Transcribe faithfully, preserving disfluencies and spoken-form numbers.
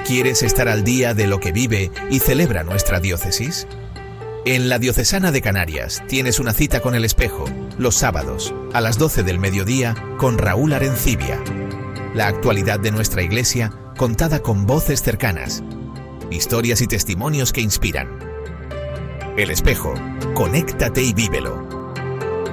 ¿Quieres estar al día de lo que vive y celebra nuestra diócesis? En la Diocesana de Canarias tienes una cita con el espejo, los sábados, a las doce del mediodía, con Raúl Arencibia. La actualidad de nuestra iglesia contada con voces cercanas, historias y testimonios que inspiran. El espejo, conéctate y vívelo.